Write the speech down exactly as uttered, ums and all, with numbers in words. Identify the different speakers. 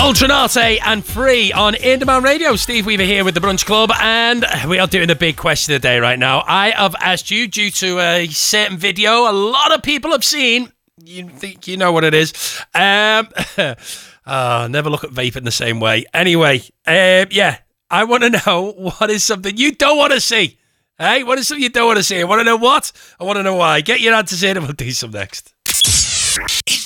Speaker 1: Ultranate and Free on In Demand Radio. Steve Weaver here with the Brunch Club, and we are doing a big question of the day right now. I have asked you, due to a certain video a lot of people have seen, you think you know what it is. Um, oh, never look at vaping the same way. Anyway, um, yeah, I want to know what is something you don't want to see. Hey, what is something you don't want to see? I want to know what? I want to know why. Get your answers in and we'll do some next.